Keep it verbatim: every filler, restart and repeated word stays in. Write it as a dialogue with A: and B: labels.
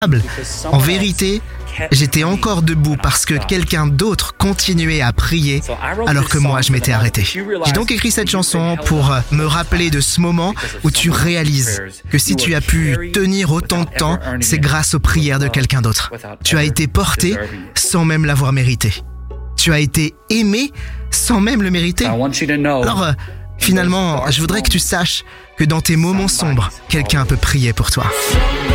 A: En vérité, j'étais encore debout parce que quelqu'un d'autre continuait à prier alors que moi je m'étais arrêté. J'ai donc écrit cette chanson pour me rappeler de ce moment où tu réalises que si tu as pu tenir autant de temps, c'est grâce aux prières de quelqu'un d'autre. Tu as été porté sans même l'avoir mérité. Tu as été aimé sans même le mériter. Alors, euh, finalement, je voudrais que tu saches que dans tes moments sombres, quelqu'un peut prier pour toi.